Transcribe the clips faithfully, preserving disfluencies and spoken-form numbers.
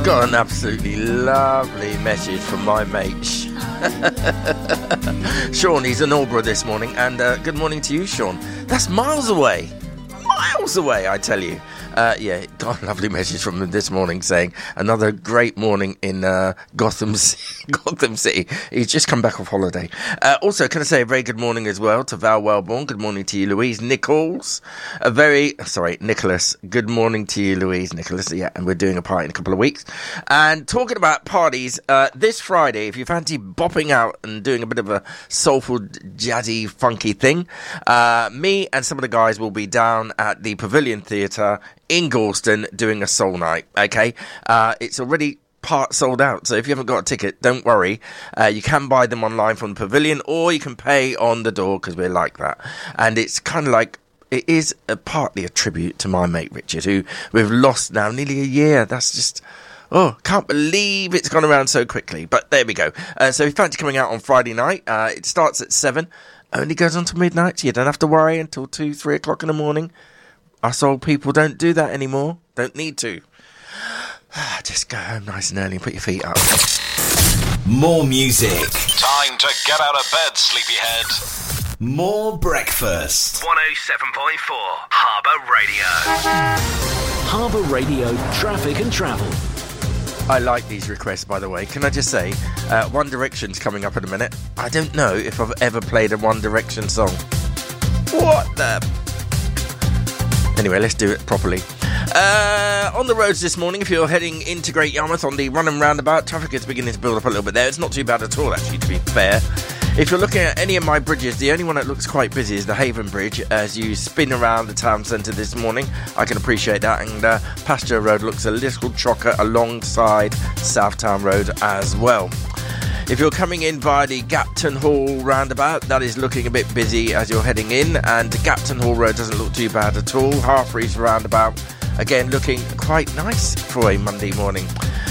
Got an absolutely lovely message from my mate Sean. He's in Albury this morning, and uh, good morning to you, Sean. That's miles away, miles away, I tell you. Uh, yeah, got a lovely message from him this morning saying another great morning in uh, Gotham City. Gotham City. He's just come back off holiday. Uh, also, can I say a very good morning as well to Val Wellborn. Good morning to you, Louise Nichols. A very, sorry, Nicholas. Good morning to you, Louise Nicholas. Yeah, and we're doing a party in a couple of weeks. And talking about parties, uh, this Friday, if you fancy bopping out and doing a bit of a soulful, jazzy, funky thing, uh, me and some of the guys will be down at the Pavilion Theatre in Gorleston doing a soul night. Okay, uh, it's already part sold out, so if you haven't got a ticket, don't worry. Uh, you can buy them online from the Pavilion, or you can pay on the door, because we're like that. And it's kind of like, it is a, partly a tribute to my mate Richard, who we've lost now nearly a year. That's just, oh, can't believe it's gone around so quickly. But there we go. Uh, so if you fancy coming out on Friday night, uh, it starts at seven, only goes on to midnight, so you don't have to worry until two, three o'clock in the morning. Us old people don't do that anymore. Don't need to. Just go home nice and early and put your feet up. More music. Time to get out of bed, sleepyhead. More breakfast. one oh seven point four Harbour Radio. Harbour Radio, traffic and travel. I like these requests, by the way. Can I just say, uh, One Direction's coming up in a minute. I don't know if I've ever played a One Direction song. What the... Anyway, let's do it properly. Uh, on the roads this morning, if you're heading into Great Yarmouth on the Runham roundabout, traffic is beginning to build up a little bit there. It's not too bad at all, actually, to be fair. If you're looking at any of my bridges, the only one that looks quite busy is the Haven Bridge as you spin around the town centre this morning. I can appreciate that. And uh, Pasture Road looks a little chocker alongside Southtown Road as well. If you're coming in via the Gapton Hall roundabout, that is looking a bit busy as you're heading in, and Gapton Hall Road doesn't look too bad at all. Halfreys roundabout, again, looking quite nice for a Monday morning.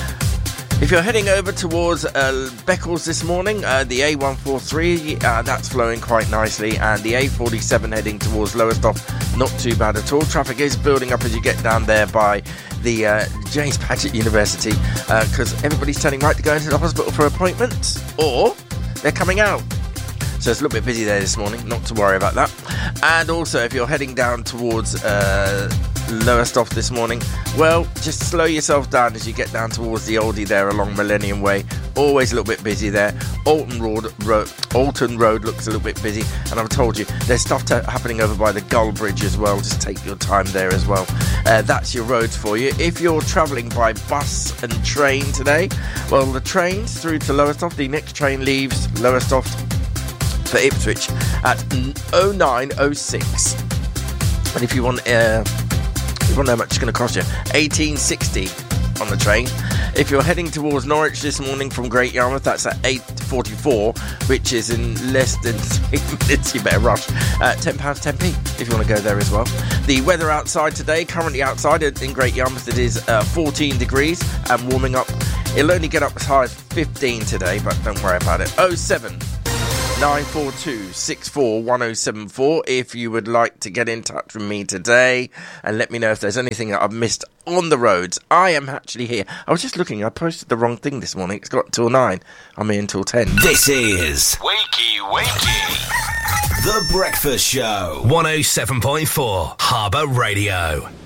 If you're heading over towards uh, Beccles this morning, uh, the A one forty-three, uh, that's flowing quite nicely, and the A forty-seven heading towards Lowestoft, not too bad at all. Traffic is building up as you get down there by the uh, James Paget University, because uh, everybody's turning right to go into the hospital for appointments, or they're coming out. So it's a little bit busy there this morning, not to worry about that. And also, if you're heading down towards uh, Lowestoft this morning, well, just slow yourself down as you get down towards the oldie there along Millennium Way. Always a little bit busy there. Alton Road, Road, Alton Road looks a little bit busy. And I've told you, there's stuff to, happening over by the Gull Bridge as well. Just take your time there as well. Uh, that's your roads for you. If you're travelling by bus and train today, well, the trains through to Lowestoft, the next train leaves Lowestoft for Ipswich at oh nine oh six. And if you want... Uh, You want to know how much it's going to cost you? eighteen sixty on the train. If you're heading towards Norwich this morning from Great Yarmouth, that's at eight forty-four, which is in less than three minutes. You better rush. Uh, ten pounds ten p if you want to go there as well. The weather outside today, currently outside in Great Yarmouth, it is uh, fourteen degrees and warming up. It'll only get up as high as fifteen today, but don't worry about it. oh seven nine four two six four one oh seven four if you would like to get in touch with me today and let me know if there's anything that I've missed on the roads. I am actually here. I was just looking, I posted the wrong thing this morning. It's got till nine. I'm here until ten. This is Wakey Wakey, The Breakfast Show. one oh seven point four Harbour Radio.